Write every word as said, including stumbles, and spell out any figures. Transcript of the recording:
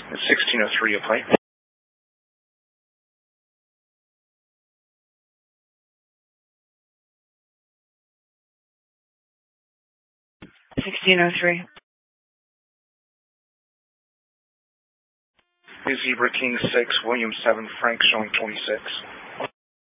It's sixteen oh three, a plate. sixteen oh three. Zebra King six, William seven, Frank showing twenty-six.